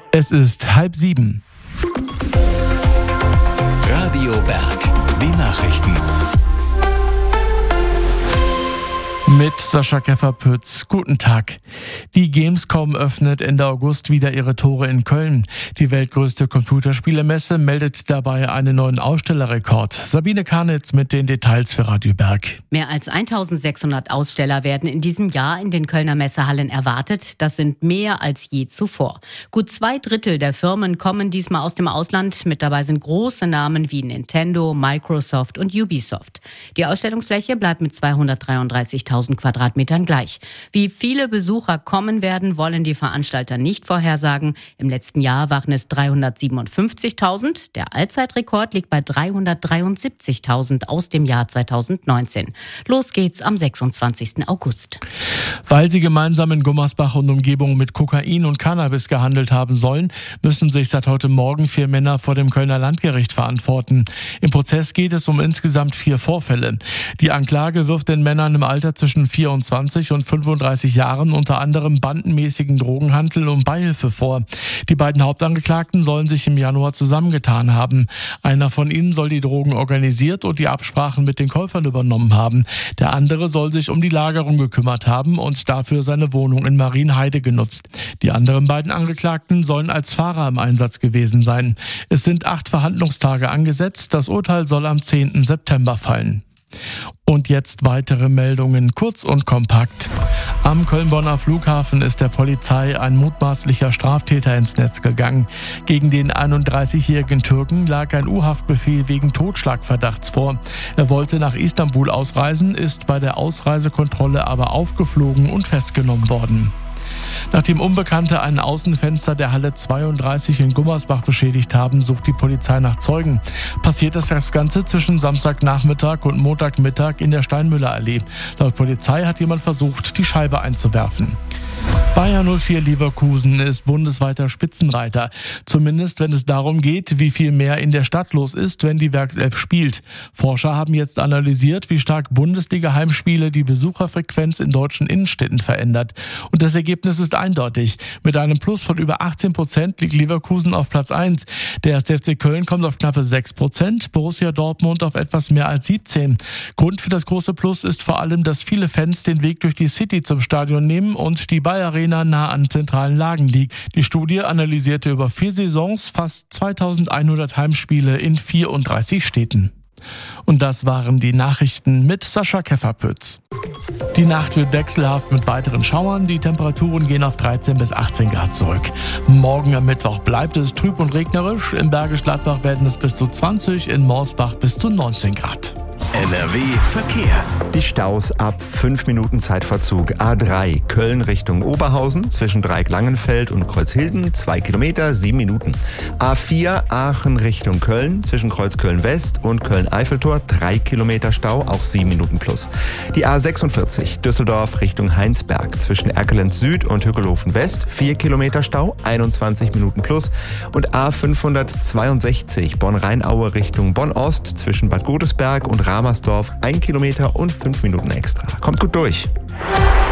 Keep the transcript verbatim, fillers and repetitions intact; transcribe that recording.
Es ist halb sieben. Radio Berg, die Nachrichten. Mit Sascha Keffer-Pütz. Guten Tag. Die Gamescom öffnet Ende August wieder ihre Tore in Köln. Die weltgrößte Computerspielemesse meldet dabei einen neuen Ausstellerrekord. Sabine Karnitz mit den Details für Radio Berg. Mehr als eintausendsechshundert Aussteller werden in diesem Jahr in den Kölner Messehallen erwartet. Das sind mehr als je zuvor. Gut zwei Drittel der Firmen kommen diesmal aus dem Ausland. Mit dabei sind große Namen wie Nintendo, Microsoft und Ubisoft. Die Ausstellungsfläche bleibt mit zweihundertdreiunddreißigtausend Quadratmetern gleich. Wie viele Besucher kommen werden, wollen die Veranstalter nicht vorhersagen. Im letzten Jahr waren es dreihundertsiebenundfünfzigtausend. Der Allzeitrekord liegt bei dreihundertdreiundsiebzigtausend aus dem Jahr zweitausendneunzehn. Los geht's am sechsundzwanzigsten August. Weil sie gemeinsam in Gummersbach und Umgebung mit Kokain und Cannabis gehandelt haben sollen, müssen sich seit heute Morgen vier Männer vor dem Kölner Landgericht verantworten. Im Prozess geht es um insgesamt vier Vorfälle. Die Anklage wirft den Männern im Alter zwischen vierundzwanzig und fünfunddreißig Jahren unter anderem bandenmäßigen Drogenhandel und Beihilfe vor. Die beiden Hauptangeklagten sollen sich im Januar zusammengetan haben. Einer von ihnen soll die Drogen organisiert und die Absprachen mit den Käufern übernommen haben. Der andere soll sich um die Lagerung gekümmert haben und dafür seine Wohnung in Marienheide genutzt. Die anderen beiden Angeklagten sollen als Fahrer im Einsatz gewesen sein. Es sind acht Verhandlungstage angesetzt. Das Urteil soll am zehnten September fallen. Und jetzt weitere Meldungen, kurz und kompakt. Am Köln-Bonner Flughafen ist der Polizei ein mutmaßlicher Straftäter ins Netz gegangen. Gegen den einunddreißigjährigen Türken lag ein U-Haftbefehl wegen Totschlagverdachts vor. Er wollte nach Istanbul ausreisen, ist bei der Ausreisekontrolle aber aufgeflogen und festgenommen worden. Nachdem Unbekannte ein Außenfenster der Halle zweiunddreißig in Gummersbach beschädigt haben, sucht die Polizei nach Zeugen. Passiert ist das Ganze zwischen Samstagnachmittag und Montagmittag in der Steinmüllerallee. Laut Polizei hat jemand versucht, die Scheibe einzuwerfen. Bayer null vier Leverkusen ist bundesweiter Spitzenreiter. Zumindest wenn es darum geht, wie viel mehr in der Stadt los ist, wenn die Werkself spielt. Forscher haben jetzt analysiert, wie stark Bundesliga-Heimspiele die Besucherfrequenz in deutschen Innenstädten verändert. Und das Ergebnis ist eindeutig. Mit einem Plus von über achtzehn Prozent liegt Leverkusen auf Platz eins. Der erste F C Köln kommt auf knappe sechs Prozent, Borussia Dortmund auf etwas mehr als siebzehn. Grund für das große Plus ist vor allem, dass viele Fans den Weg durch die City zum Stadion nehmen und die Bayer Arena nah an zentralen Lagen liegt. Die Studie analysierte über vier Saisons fast zweitausendeinhundert Heimspiele in vierunddreißig Städten. Und das waren die Nachrichten mit Sascha Keffer-Pütz. Die Nacht wird wechselhaft mit weiteren Schauern. Die Temperaturen gehen auf dreizehn bis achtzehn Grad zurück. Morgen am Mittwoch bleibt es trüb und regnerisch. In Bergisch Gladbach werden es bis zu zwanzig, in Morsbach bis zu neunzehn Grad. N R W Verkehr. Die Staus ab fünf Minuten Zeitverzug. A drei Köln Richtung Oberhausen zwischen Dreieck-Langenfeld und Kreuzhilden zwei Kilometer, sieben Minuten. A vier Aachen Richtung Köln zwischen Kreuzköln-West und Köln-Eiffeltor drei Kilometer Stau, auch sieben Minuten plus. Die A sechsundvierzig Düsseldorf Richtung Heinsberg zwischen Erkelenz Süd und Hückelhofen-West vier Kilometer Stau, einundzwanzig Minuten plus. Und A fünfhundertzweiundsechzig Bonn-Rheinaue Richtung Bonn-Ost zwischen Bad Godesberg und Ramersdorf ein Kilometer und fünf Minuten extra. Kommt gut durch.